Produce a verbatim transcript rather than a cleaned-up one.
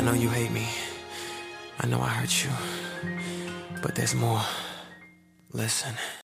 know you hate me. I know I hurt you. But there's more. Listen.